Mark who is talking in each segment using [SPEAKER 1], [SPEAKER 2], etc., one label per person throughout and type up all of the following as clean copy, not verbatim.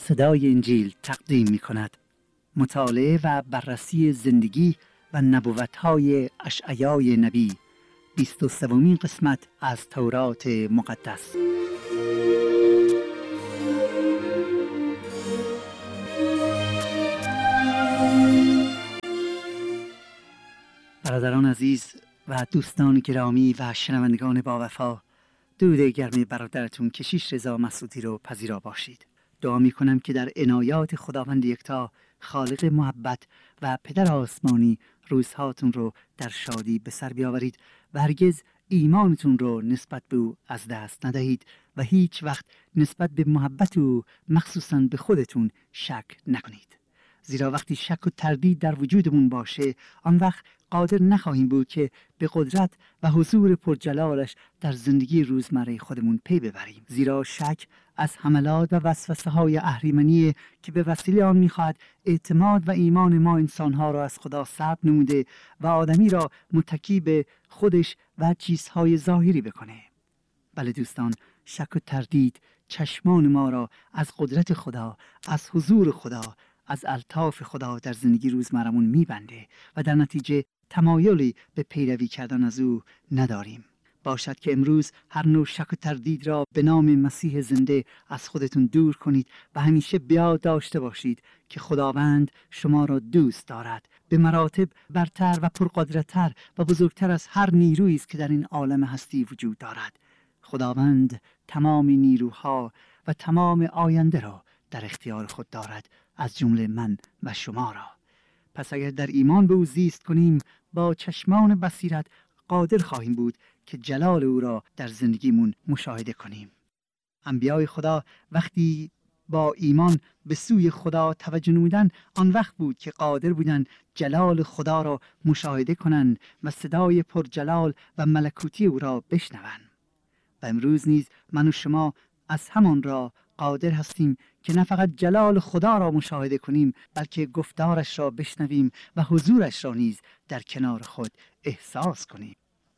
[SPEAKER 1] صدای انجیل تقدیم می کند. مطالعه و بررسی زندگی و نبوت‌های اشعیای نبی، 23مین قسمت از تورات مقدس. برادران عزیز و دوستان گرامی و شنوندگان با وفا، درود گرم برادرتون کشیش رضا مسعودی رو پذیرا باشید. دعا می کنم که در عنایات خداوند یکتا، خالق محبت و پدر آسمانی، روزهاتون رو در شادی به سر بیاورید و هرگز ایمانتون رو نسبت به او از دست ندهید و هیچ وقت نسبت به محبت او مخصوصاً به خودتون شک نکنید. زیرا وقتی شک و تردید در وجودمون باشه، آن وقت قادر نخواهیم بود که به قدرت و حضور پرجلالش در زندگی روزمره خودمون پی ببریم. زیرا شک از حملات و وسوسه های اهریمنی که به وسیله آن میخواهد اعتماد و ایمان ما انسانها را از خدا سلب نموده و آدمی را متکی به خودش و چیزهای ظاهری بکنه. بله دوستان، شک و تردید چشمان ما را از قدرت خدا، از حضور خدا، از الطاف خدا در زندگی روزمرمون میبنده و در نتیجه تمایلی به پیروی کردن از او نداریم. باشد که امروز هر نوع شک و تردید را به نام مسیح زنده از خودتون دور کنید و همیشه بیاد داشته باشید که خداوند شما را دوست دارد، به مراتب برتر و پرقدرت‌تر و بزرگتر از هر نیرویی است که در این عالم هستی وجود دارد. خداوند تمام نیروها و تمام آینده را در اختیار خود دارد، از جمله من و شما را. پس اگر در ایمان به او زیست کنیم، با چشمان بصیرت قادر خواهیم بود که جلال او را در زندگیمون مشاهده کنیم. انبیای خدا وقتی با ایمان به سوی خدا توجه نمودند، آن وقت بود که قادر بودند جلال خدا را مشاهده کنند و صدای پرجلال و ملکوتی او را بشنوند. و امروز نیز من و شما از همان را قادر هستیم که نه فقط جلال خدا را مشاهده کنیم، بلکه گفتارش را بشنویم و حضورش را نیز در کنار خود احساس کنیم.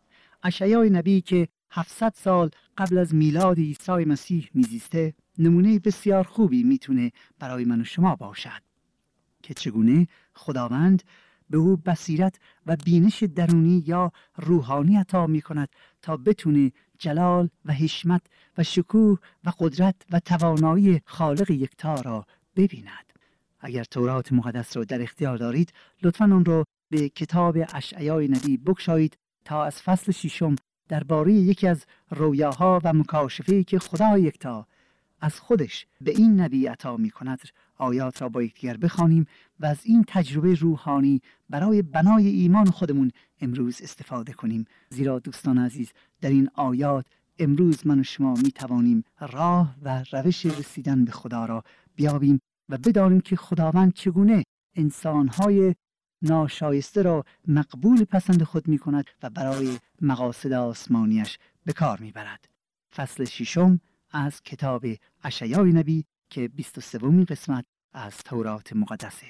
[SPEAKER 1] اشعیای نبی که 700 سال قبل از میلاد عیسی مسیح میزیسته، نمونه بسیار خوبی میتونه برای من و شما باشد که چگونه خداوند به او بصیرت و بینش درونی یا روحانی عطا میکند تا بتونه جلال و حشمت و شکوه و قدرت و توانایی خالق یکتا را ببیند. اگر تورات مقدس را در اختیار دارید، لطفاً آن را به کتاب اشعیای نبی بگشایید تا از فصل 6 درباره یکی از رویاها و مکاشفه‌ای که خدا یکتا از خودش به این نبی عطا می‌کند آیات را با یکدیگر بخوانیم و از این تجربه روحانی برای بنای ایمان خودمون امروز استفاده کنیم. زیرا دوستان عزیز، در این آیات امروز من و شما می‌توانیم راه و روش رسیدن به خدا را بیابیم و بدانیم که خداوند چگونه انسان‌های ناشایسته را مقبول پسند خود می‌کند و برای مقاصد آسمانیش به کار می‌برد. فصل 6 از کتاب اشعیای نبی که 23مین قسمت از تورات مقدسه.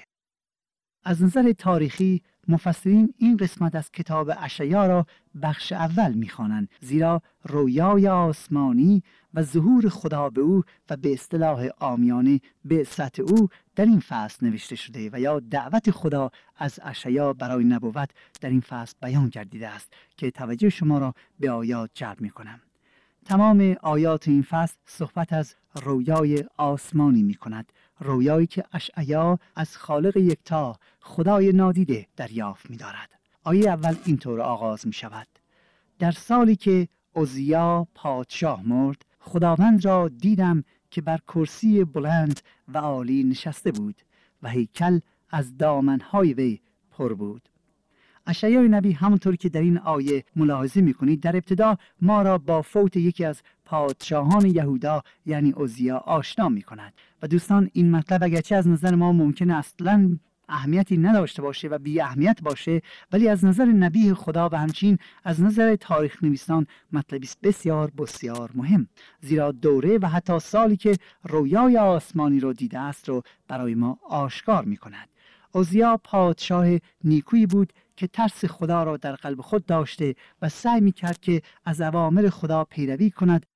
[SPEAKER 1] از نظر تاریخی مفسرین این قسمت از کتاب اشعیا را بخش اول می‌خوانند، زیرا رویای آسمانی و ظهور خدا به او و به اصطلاح عامیانه بعثت او در این فصل نوشته شده و یا دعوت خدا از اشعیا برای نبوت در این فصل بیان گردیده است که توجه شما را به آیات جلب می‌کنم. تمام آیات این فصل صحبت از رویای آسمانی می کند، رویایی که اشعیا از خالق یکتا خدای نادیده دریافت می دارد. آیه اول اینطور آغاز می شود: در سالی که عزیا پادشاه مرد، خداوند را دیدم که بر کرسی بلند و عالی نشسته بود و هیکل از دامنهای وی پر بود. اشعیای نبی همونطور که در این آیه ملاحظه می‌کنید در ابتدا ما را با فوت یکی از پادشاهان یهودا یعنی عزیا آشنا می‌کند و دوستان این مطلب اگرچه از نظر ما ممکنه اصلاً اهمیتی نداشته باشه و بی اهمیت باشه، ولی از نظر نبی خدا و همچنین از نظر تاریخ نویسان مطلبی بسیار بسیار مهم، زیرا دوره و حتی سالی که رویای آسمانی رو دیده است رو برای ما آشکار می‌کند. عزیا پادشاه نیکویی بود که ترس خدا را در قلب خود داشته و سعی می‌کرد که از اوامر خدا پیروی کند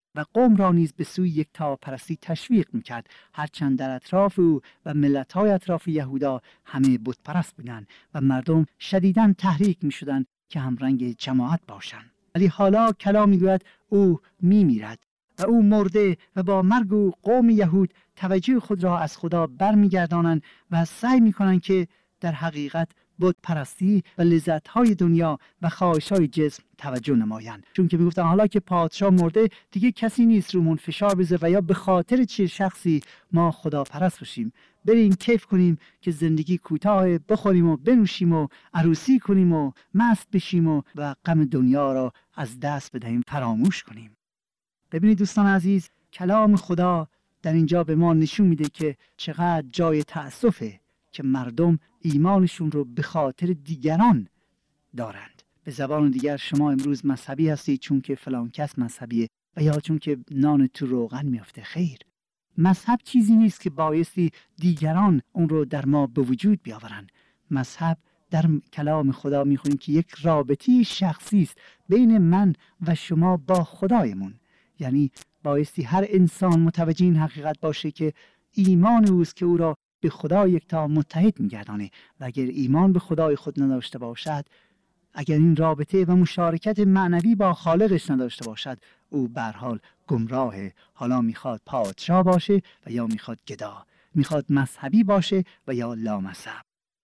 [SPEAKER 1] و قوم را نیز به سوی یکتاپرستی تشویق میکرد، هرچند در اطراف او و ملت‌های اطراف یهودا همه بت پرست بودند و مردم شدیداً تحریک میشدند که همرنگ جماعت باشند. ولی حالا کلام میگوید او میمیرد و او مرده و با مرگ او قوم یهود توجه خود را از خدا برمیگردانند و سعی میکنند که در حقیقت بت پرستی و لذت‌های دنیا و خواهش‌های جسم توجه نمایند، چون که میگفتن حالا که پادشاه مرده دیگه کسی نیست رومون فشار بذاره و یا به خاطر چه شخصی ما خدا پرست باشیم، بریم کیف کنیم که زندگی کوتاه، بخوریم و بنوشیم و عروسی کنیم و مست بشیم و غم دنیا را از دست بدهیم، فراموش کنیم. ببینید دوستان عزیز، کلام خدا در اینجا به ما نشون میده که چقدر جای تأسفه که مردم ایمانشون رو به خاطر دیگران دارند. به زبان دیگر شما امروز مذهبی هستید چون که فلان کس مذهبیه و یا چون که نان تو روغن میافته. خیر، مذهب چیزی نیست که بایستی دیگران اون رو در ما به وجود بیاورن. مذهب در کلام خدا میخونیم که یک رابطه شخصی است بین من و شما با خدایمون. یعنی بایستی هر انسان متوجه این حقیقت باشه که ایمان اوست که او را به خدا یکتا متحد میگردانه و اگر ایمان به خدای خود نداشته باشد، اگر این رابطه و مشارکت معنوی با خالقش نداشته باشد، او به هر حال گمراهه. حالا میخواد پادشاه باشه و یا میخواد گدا، میخواد مذهبی باشه و یا لامذهب.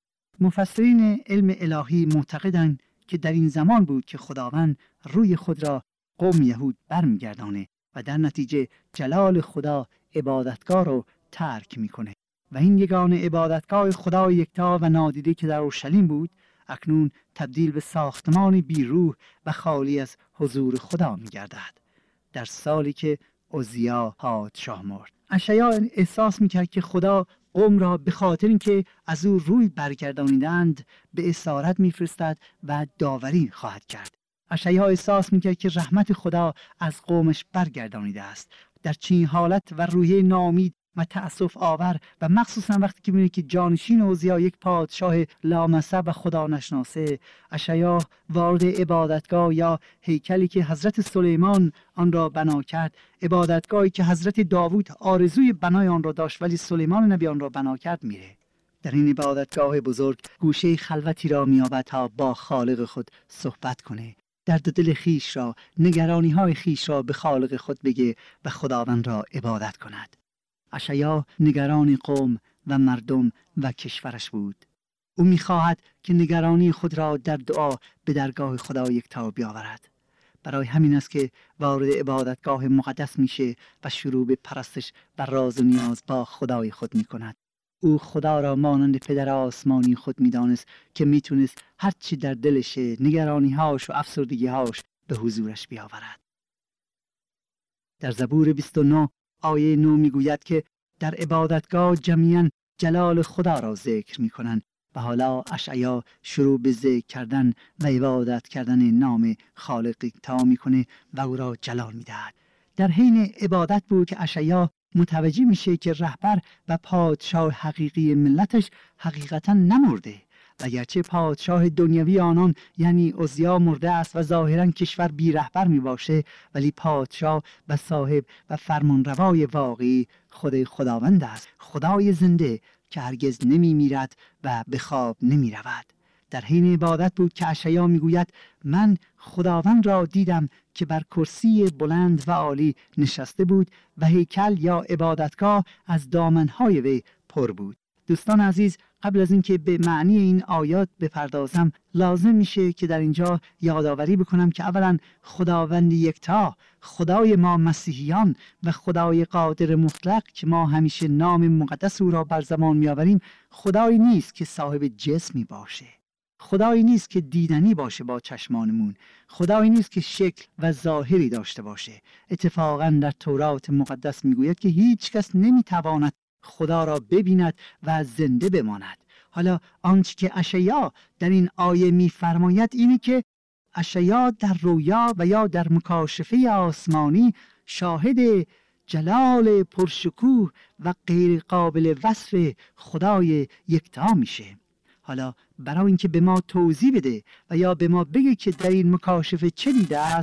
[SPEAKER 1] مفسرین علم الهی معتقدند که در این زمان بود که خداوند روی خود را قوم یهود برمیگردانه و در نتیجه جلال خدا عبادتگاه رو ترک میکنه و این یگانه عبادتگاه خدای یکتا و نادیده که در اورشلیم بود اکنون تبدیل به ساختمان بیروح و خالی از حضور خدا میگردد. در سالی که عزیا پادشاه مرد، اشعیا احساس میکرد که خدا قوم را به خاطر اینکه از او روی برگردانیدند به اسارت میفرستد و داوری خواهد کرد. اشعیا احساس میکرد که رحمت خدا از قومش برگردانیده است. در چنین حالت و روحیه ناامید و تأسف آور و مخصوصا وقتی که می‌بینه که جانشین عزیا یک پادشاه لامذهب و خدا نشناسه، اشعیا وارد عبادتگاه یا هیکلی که حضرت سلیمان آن را بنا کرد، عبادتگاهی که حضرت داوود آرزوی بنای آن را داشت ولی سلیمان نبی آن را بنا کرد، میره. در این عبادتگاه بزرگ گوشه خلوتی را می‌یابد تا با خالق خود صحبت کنه، درد دل خیش را، نگرانی‌های خیش را به خالق خود بگه و خداوند را عبادت کند. اشعیا نگران قوم و مردم و کشورش بود. او می‌خواهد که نگرانی خود را در دعا به درگاه خدا یکتا بیاورد. برای همین است که وارد عبادتگاه مقدس میشه و شروع به پرستش و راز و نیاز با خدای خود میکند. او خدا را مانند پدر آسمانی خود میدانست که میتونست هر چی در دلشه، نگرانی‌هاش و افسردگی‌هاش به حضورش بیاورد. در زبور 29 آیه 9 میگوید که در عبادتگاه جمیعاً جلال خدا را ذکر میکنند و حالا اشعیا شروع به ذکر کردن و عبادت کردن نام خالق یکتا میکنه و او را جلال میدهد. در حین عبادت بود که اشعیا متوجه میشه که رهبر و پادشاه حقیقی ملتش حقیقتاً نمرده و اگرچه پادشاه دنیوی آنان یعنی عزیا مرده است و ظاهراً کشور بی رهبر می باشه، ولی پادشاه و صاحب و فرمانروای واقعی خود خداوند است، خدای زنده که هرگز نمی میرد و به خواب نمی رود. در حین عبادت بود که اشعیا می گوید من خداوند را دیدم که بر کرسی بلند و عالی نشسته بود و هیکل یا عبادتگاه از دامنهای وی پر بود. دوستان عزیز، قبل از اینکه به معنی این آیات بپردازم، لازم میشه که در اینجا یادآوری بکنم که اولا خداوند یکتا، خدای ما مسیحیان و خدای قادر مطلق که ما همیشه نام مقدس او را بر زبان میآوریم، خدایی نیست که صاحب جسمی باشه، خدایی نیست که دیدنی باشه با چشمانمون، خدایی نیست که شکل و ظاهری داشته باشه. اتفاقا در تورات مقدس میگوید که هیچ کس نمیتواند خدا را ببیند و زنده بماند. حالا آنچه که اشعیا در این آیه می‌فرماید اینه که اشعیا در رویا و یا در مکاشفه آسمانی شاهد جلال پرشکوه و غیر قابل وصف خدای یکتا میشه. حالا برای اینکه به ما توضیح بده و یا به ما بگه که در این مکاشفه چه دیده است،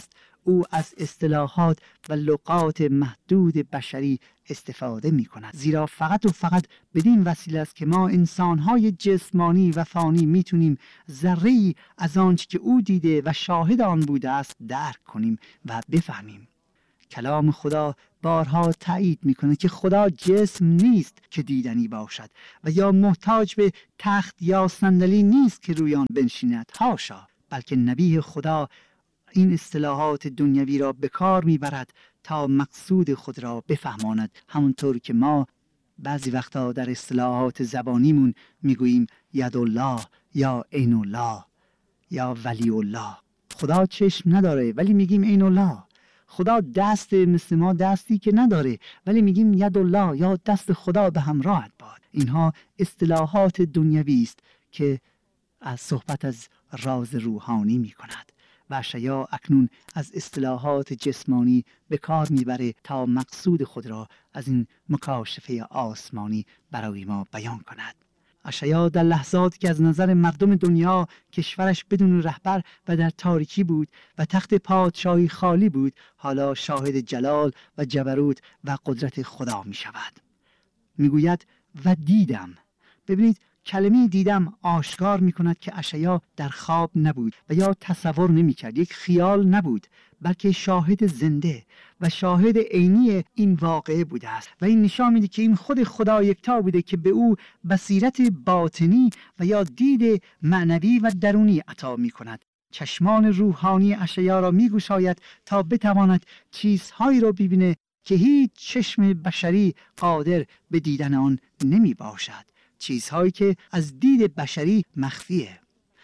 [SPEAKER 1] او از اصطلاحات و لغات محدود بشری استفاده می کند، زیرا فقط و فقط بدین وسیله است که ما انسان‌های جسمانی و فانی میتونیم ذره‌ای از آنچه که او دیده و شاهد آن بوده است درک کنیم و بفهمیم. کلام خدا بارها تایید میکنه که خدا جسم نیست که دیدنی باشد و یا محتاج به تخت یا صندلی نیست که روی آن بنشیند، حاشا، بلکه نبی خدا این اصطلاحات دنیوی را به کار میبرد تا مقصود خود را بفهماند، همونطور که ما بعضی وقتا در اصطلاحات زبانیمون میگوییم ید الله یا عین الله یا ولی الله. خدا چشم نداره ولی میگیم عین الله. خدا دست مثل ما دستی که نداره ولی میگیم ید الله یا دست خدا به همراهت باد. اینها اصطلاحات دنیوی است که از صحبت از راز روحانی میکند و اشعیا اکنون از اصطلاحات جسمانی به کار میبره تا مقصود خود را از این مکاشفه آسمانی برای ما بیان کند. اشعیا در لحظاتی که از نظر مردم دنیا کشورش بدون رهبر و در تاریکی بود و تخت پادشاهی خالی بود، حالا شاهد جلال و جبروت و قدرت خدا می شود. می گوید و دیدم. ببینید کلمه دیدم آشکار می کند که اشعیا در خواب نبود و یا تصور نمی کرد، یک خیال نبود، بلکه شاهد زنده و شاهد عینی این واقعه بوده است و این نشان میده که این خود خدا یکتا بوده که به او بصیرت باطنی و یا دید معنوی و درونی عطا می کند. چشمان روحانی اشعیا را می گشاید تا بتواند چیزهایی را ببینه که هیچ چشم بشری قادر به دیدن آن نمی باشد، چیزهایی که از دید بشری مخفیه.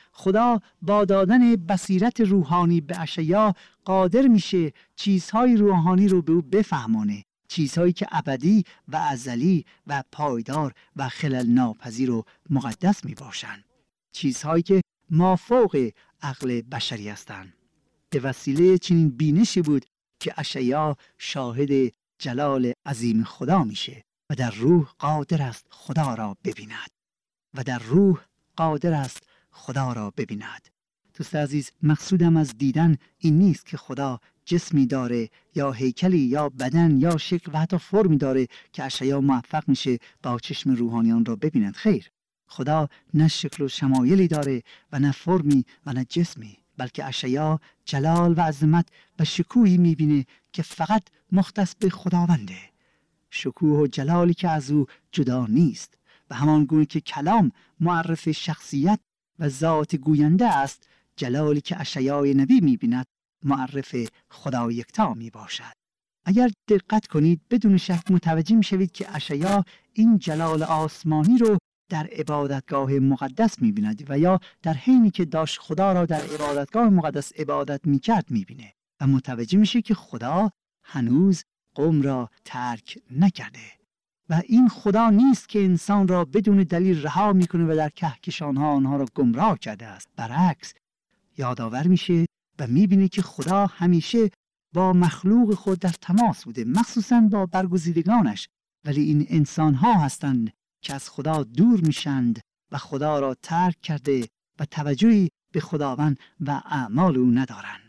[SPEAKER 1] خدا با دادن بصیرت روحانی به اشعیا قادر میشه چیزهای روحانی رو به او بفهمانه، چیزهایی که ابدی و ازلی و پایدار و خلل ناپذیر و مقدس می باشن، چیزهایی که مافوق عقل بشری هستند. به وسیله چنین بینشی بود که اشعیا شاهد جلال عظیم خدا میشه و در روح قادر است خدا را ببیند خدا را ببیند. دوست عزیز، مقصودم از دیدن این نیست که خدا جسمی داره یا هیکلی یا بدن یا شکل و حتی فرمی داره که اشعیا موفق میشه با چشم روحانیان را ببیند. خیر، خدا نه شکل و شمایلی داره و نه فرمی و نه جسمی، بلکه اشعیا جلال و عظمت و شکوهی میبینه که فقط مختص به خداونده، شکوه و جلالی که از او جدا نیست و همان گونه که کلام معرف شخصیت و ذات گوینده است، جلالی که اشعیای نبی می‌بیند معرف خدا یکتا میباشد. اگر دقت کنید بدون شک متوجه میشوید که اشعیا این جلال آسمانی رو در عبادتگاه مقدس می‌بیند و یا در حینی که داشت خدا را در عبادتگاه مقدس عبادت می‌کرد می‌بینه و متوجه میشه که خدا هنوز قوم را ترک نکرده و این خدا نیست که انسان را بدون دلیل رها میکنه و در کهکشانها آنها را گمراه کرده است. برعکس، یادآور میشه و میبینه که خدا همیشه با مخلوق خود در تماس بوده، مخصوصا با برگزیدگانش، ولی این انسانها هستند که از خدا دور میشند و خدا را ترک کرده و توجهی به خداوند و اعمال او ندارند.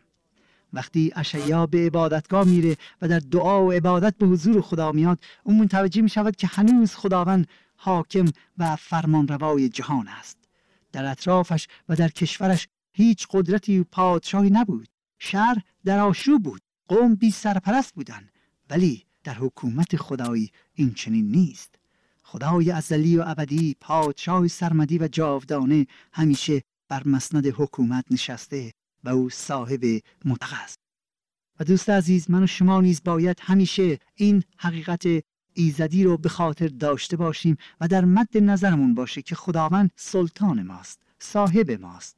[SPEAKER 1] وقتی اشعیا به عبادتگاه میره و در دعا و عبادت به حضور خدا میاد، اون متوجه میشود که هنوز خداوند حاکم و فرمانروای جهان است. در اطرافش و در کشورش هیچ قدرتی و پادشاهی نبود. شهر در آشوب بود، قوم بی سرپرست بودند، ولی در حکومت خدایی این چنین نیست. خدای ازلی و ابدی، پادشاه سرمدی و جاودانه، همیشه بر مسند حکومت نشسته و او صاحب مطلق است. و دوست عزیز، من و شما نیز باید همیشه این حقیقت ایزدی رو به خاطر داشته باشیم و در مد نظرمون باشه که خداوند سلطان ماست، صاحب ماست،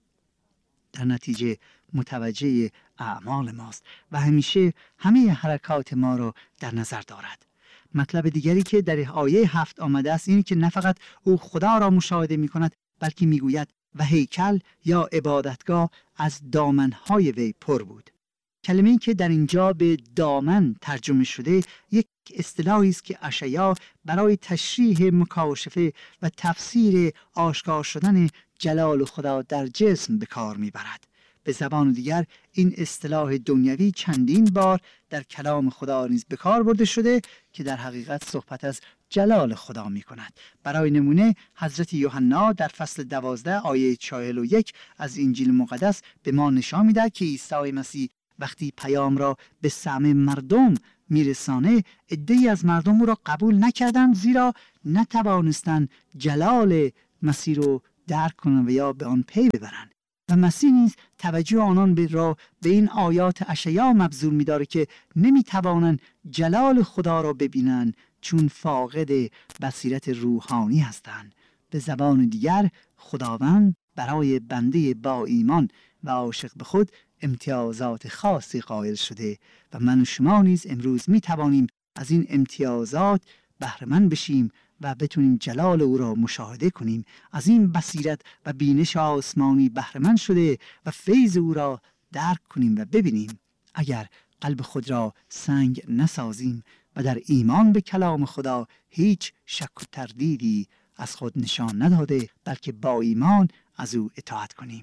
[SPEAKER 1] در نتیجه متوجه اعمال ماست و همیشه همه حرکات ما رو در نظر دارد. مطلب دیگری که در آیه 7 آمده است اینه که نه فقط او خدا را مشاهده می کند، بلکه می گوید و هیکل یا عبادتگاه از دامنهای وی پر بود. کلمه‌ای که در اینجا به دامن ترجمه شده یک اصطلاحی است که اشعیا برای تشریح مکاشفه و تفسیر آشکار شدن جلال خدا در جسم به کار میبرد. به زبان دیگر این اصطلاح دنیوی چندین بار در کلام خدا نیز به کار برده شده که در حقیقت صحبت از جلال خدا می کند. برای نمونه حضرت یوحنا در فصل 12 آیه 41 از انجیل مقدس به ما نشان می‌دهد که عیسی مسیح وقتی پیام را به سمع مردم میرسانه، عده‌ای از مردم او را قبول نکردند، زیرا نتوانستند جلال مسیح رو درک کنند و یا به آن پی ببرند. و مسیح نیز توجه آنان به این آیات اشعیا مبذول می‌داره که نمی‌توانند جلال خدا را ببینند چون فاقد بصیرت روحانی هستند. به زبان دیگر خداوند برای بنده با ایمان و عاشق به خود امتیازات خاصی قائل شده و من و شما نیز امروز می توانیم از این امتیازات بهره مند بشیم و بتونیم جلال او را مشاهده کنیم. از این بصیرت و بینش آسمانی بهره مند شده و فیض او را درک کنیم و ببینیم. اگر قلب خود را سنگ نسازیم و در ایمان به کلام خدا هیچ شک و تردیدی از خود نشان نداده، بلکه با ایمان از او اطاعت کنیم.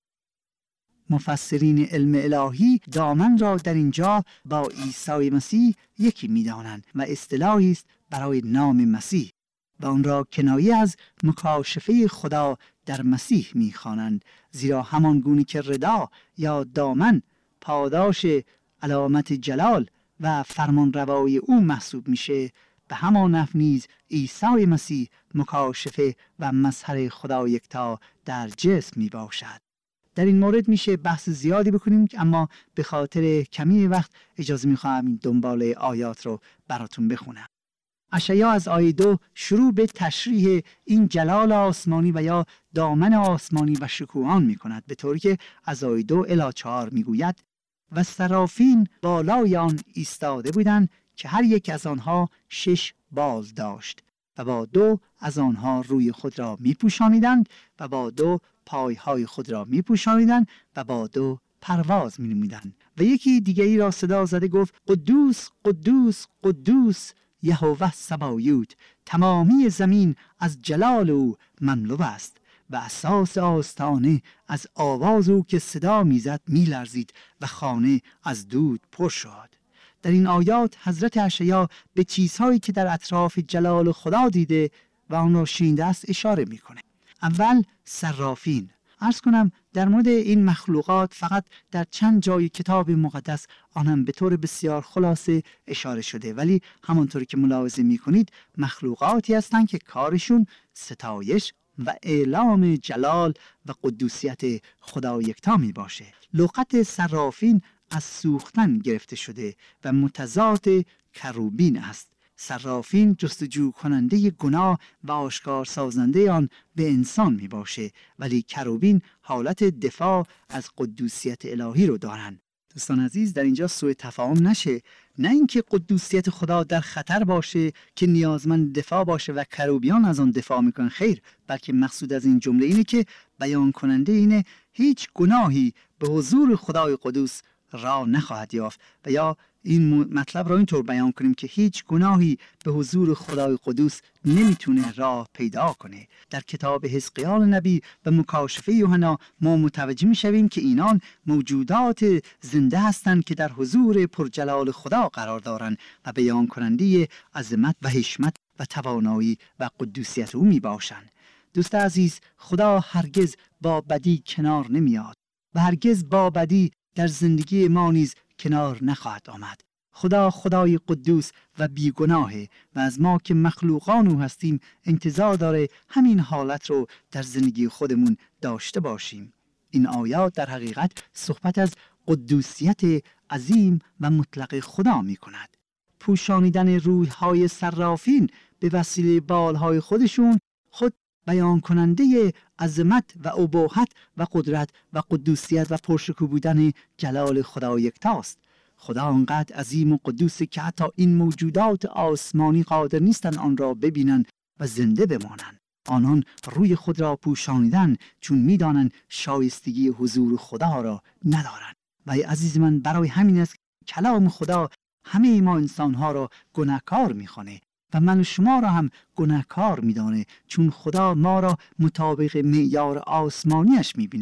[SPEAKER 1] مفسرین علم الهی دامن را در اینجا با عیسی مسیح یکی می‌دانند و اصطلاحی است برای نام مسیح و آن را کنایه از مکاشفه خدا در مسیح می‌خوانند، زیرا همان گونه که ردا یا دامن پاداش علامت جلال و فرمانروایی او محسوب میشه، به همان نحو نیز عیسی مسیح مکاشفه و مظهر خدا یکتا در جسم می باشد. در این مورد میشه بحث زیادی بکنیم، اما به خاطر کمی وقت اجازه میخواهم این دنباله آیات رو براتون بخونم. اشعیا از آیه 2 شروع به تشریح این جلال آسمانی و یا دامن آسمانی و شکوهان میکند، به طوری که از آیه 2 الی 4 میگوید: و سرافین بالای آن ایستاده بودند که هر یک از آنها 6 بال داشت و با 2 از آنها روی خود را میپوشانیدند و با 2 پایهای خود را میپوشانیدند و با 2 پرواز مینمودند. و یکی دیگری را صدا زده گفت: قدوس قدوس قدوس یهوه سبایوت، تمامی زمین از جلال او مملو است و اساس آستانه از آواز او که صدا میزد میلرزید و خانه از دود پر شد. در این آیات حضرت اشعیا به چیزهایی که در اطراف جلال خدا دیده و آن را شنیده است اشاره میکنه. اول صرافین. عرض کنم در مورد این مخلوقات فقط در چند جای کتاب مقدس آنم به طور بسیار خلاصه اشاره شده، ولی همانطوری که ملاحظه میکنید مخلوقاتی هستند که کارشون ستایش و اعلام جلال و قدوسیت خدا یکتا می باشه. لغت صرافین از سوختن گرفته شده و متضاد کروبین است. صرافین جستجو کننده گناه و آشکار سازنده آن به انسان می باشه، ولی کروبین حالت دفاع از قدوسیت الهی رو دارن. دوستان عزیز، در اینجا سوء تفاهم نشه، نه اینکه قدوسیت خدا در خطر باشه که نیازمند دفاع باشه و کروبیان از آن دفاع میکنن، خیر، بلکه مقصود از این جمله اینه که بیان کننده اینه هیچ گناهی به حضور خدای قدوس را نخواهد یافت، و یا این مطلب را اینطور بیان کنیم که هیچ گناهی به حضور خدای قدوس نمیتونه راه پیدا کنه. در کتاب حزقیال نبی و مکاشفه یوحنا ما متوجه میشویم که اینان موجودات زنده هستند که در حضور پرجلال خدا قرار دارند و بیان کننده عظمت و حشمت و توانایی و قدوسیت او می باشند. دوست عزیز، خدا هرگز با بدی کنار نمیاد و هرگز با بدی در زندگی ما نیز کنار نخواهد آمد. خدا خدای قدوس و بیگناهه و از ما که مخلوقان او هستیم انتظار داره همین حالت رو در زندگی خودمون داشته باشیم. این آیات در حقیقت صحبت از قدوسیت عظیم و مطلق خدا می کند. پوشانیدن روح‌های صرافین به وسیله بالهای خودشون خود بیان کننده عظمت و اباحت و قدرت و قدوسیت و پرشکوه بودن جلال خدا یکتاست. خدا آنقدر عظیم و قدوسه که حتی این موجودات آسمانی قادر نیستند آن را ببینند و زنده بمانند. آنان روی خود را پوشانیدن چون می‌دانند شایستگی حضور خدا را ندارند. و عزیز من، برای همین است که کلام خدا همه ما انسان‌ها را گناهکار می‌خوانه و من و شما را هم گناهکار می‌دانه، چون خدا ما را مطابق معیار آسمانیش می‌بینه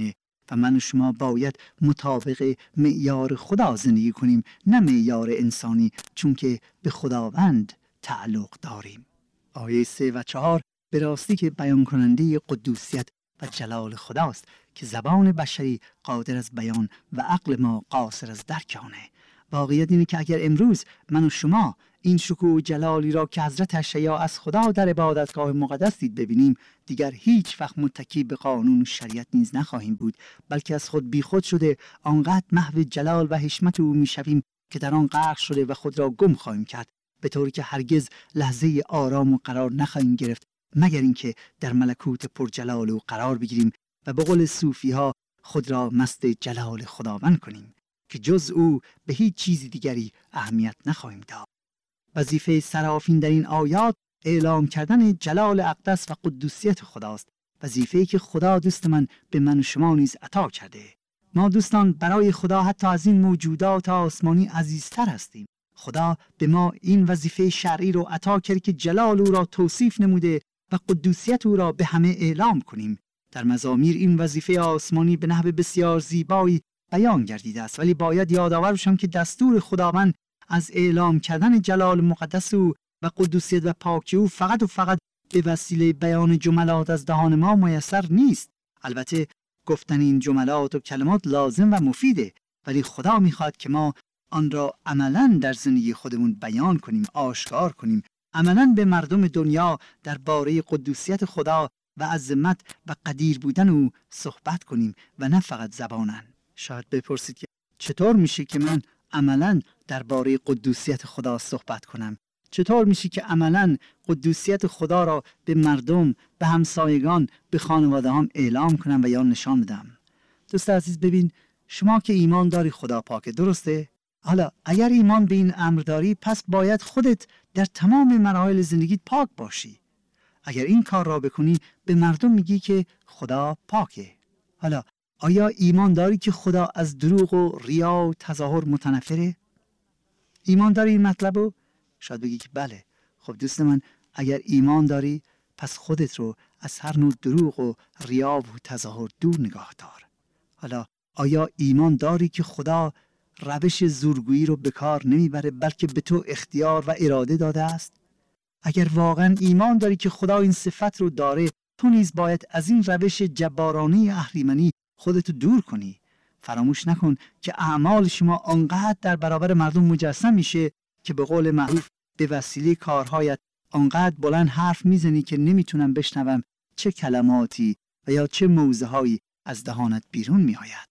[SPEAKER 1] و من و شما باید مطابق معیار خدا زندگی کنیم، نه معیار انسانی، چون که به خداوند تعلق داریم. آیه 3 و 4 به راستی که بیان کننده قدوسیت و جلال خداست که زبان بشری قادر از بیان و عقل ما قاصر از درک آنه. واقعیت اینه که اگر امروز من و شما این شکوه و جلالی را که حضرت اشعیا از خدا در عبادتگاه مقدس دید ببینیم، دیگر هیچ وقت متکی به قانون و شریعت نیز نخواهیم بود، بلکه از خود بیخود شده آنقدر محو جلال و حشمت او میشویم که در آن غرق شده و خود را گم خواهیم کرد، به طوری که هرگز لحظه آرام و قرار نخواهیم گرفت مگر اینکه در ملکوت پرجلال او قرار بگیریم و به قول صوفی ها خود را مست جلال خداوند کنیم که جز او به هیچ چیزی دیگری اهمیت نخواهیم داد. وظیفه سرافین در این آیات اعلام کردن جلال اقدس و قدوسیت خداست، وظیفه‌ای که خدا دوست من به من و شما نیز عطا کرده. ما دوستان برای خدا حتی از این موجودات آسمانی عزیزتر هستیم. خدا به ما این وظیفه شرعی رو عطا کرد که جلال او را توصیف نموده و قدوسیت او را به همه اعلام کنیم. در مزامیر این وظیفه آسمانی به نحو بسیار زیبایی بیان گردیده است، ولی باید یادآور باشم که دستور خداوند از اعلام کردن جلال مقدس او و قدوسیت و پاکی او فقط و فقط به وسیله بیان جملات از دهان ما میسر نیست. البته گفتن این جملات و کلمات لازم و مفیده، ولی خدا میخواد که ما آن را عملاً در زندگی خودمون بیان کنیم، آشکار کنیم، عملاً به مردم دنیا درباره قدوسیت خدا و عظمت و قدیر بودن او صحبت کنیم و نه فقط زباناً. شاید بپرسید که چطور میشه که من عملاً درباره قدوسیت خدا صحبت کنم؟ چطور میشه که عملاً قدوسیت خدا را به مردم، به همسایگان، به خانواده هم اعلام کنم و یا نشان بدم؟ دوست عزیز، ببین، شما که ایمان داری خدا پاکه، درسته؟ حالا اگر ایمان به این امر داری، پس باید خودت در تمام مراحل زندگیت پاک باشی. اگر این کار را بکنی، به مردم میگی که خدا پاکه. حالا آیا ایمان داری که خدا از دروغ و ریا و تظاهر متنفره؟ ایمان داری این مطلبو؟ شاید بگی که بله. خب دوست من، اگر ایمان داری، پس خودت رو از هر نوع دروغ و ریا و تظاهر دور نگاه دار. حالا آیا ایمان داری که خدا روش زورگویی رو به کار نمیبره، بلکه به تو اختیار و اراده داده است؟ اگر واقعا ایمان داری که خدا این صفت رو داره، تو نیز باید از این روش جبارانه اهریمنی خودتو دور کنی. فراموش نکن که اعمال شما آنقدر در برابر مردم مجسم میشه که به قول معروف به وسیله کارهایت آنقدر بلند حرف میزنی که نمیتونم بشنوم چه کلماتی و یا چه موضوعهایی از دهانت بیرون میآید.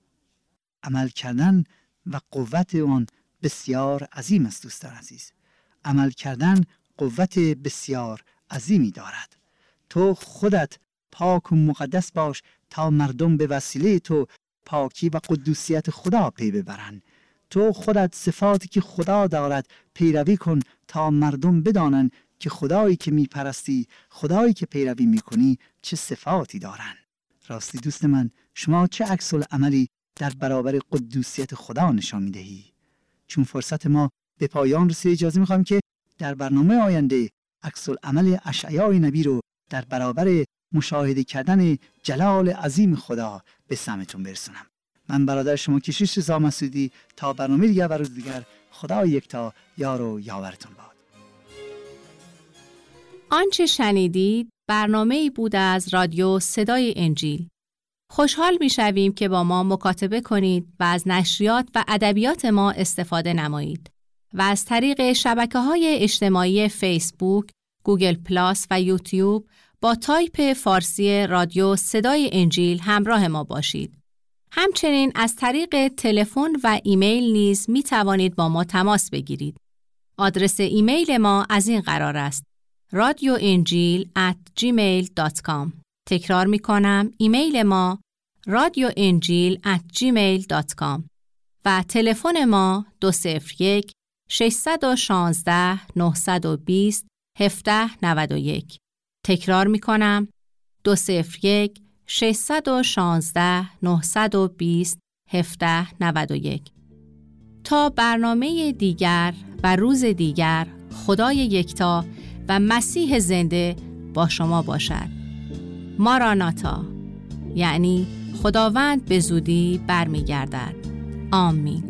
[SPEAKER 1] عمل کردن و قوت آن بسیار عظیم است دوستان عزیز. عمل کردن قوت بسیار عظیمی دارد. تو خودت پاک و مقدس باش تا مردم به وسیله تو پاکی و قدوسیت خدا پی ببرند. تو خودت صفاتی که خدا دارد پیروی کن تا مردم بدانند که خدایی که میپرستی، خدایی که پیروی میکنی چه صفاتی دارند. راستی دوست من، شما چه عکس العملی در برابر قدوسیت خدا نشان میدهی؟ چون فرصت ما به پایان رسید، اجازه میخوام که در برنامه آینده عکس العمل اشعیای نبی رو در برابر مشاهده کردن جلال عظیم خدا به سمتون برسونم. من برادر شما کشیش رضا مسعودی، تا برنامه دیگر و روز دیگر، خدا یکتا یار و یاورتون باد.
[SPEAKER 2] آنچه شنیدید برنامه‌ای بود از رادیو صدای انجیل. خوشحال می‌شویم که با ما مکاتبه کنید و از نشریات و ادبیات ما استفاده نمایید و از طریق شبکه‌های اجتماعی فیسبوک، گوگل پلاس و یوتیوب با تایپ فارسی رادیو صدای انجیل همراه ما باشید. همچنین از طریق تلفن و ایمیل نیز می توانید با ما تماس بگیرید. آدرس ایمیل ما از این قرار است: radioinjil@gmail.com. تکرار می کنم، ایمیل ما radioinjil@gmail.com و تلفن ما 201 616 920 1791. تکرار می کنم، 201 616 920 1791. تا برنامه دیگر و روز دیگر، خدای یکتا و مسیح زنده با شما باشد. ماراناتا، یعنی خداوند به زودی برمیگردد. آمین.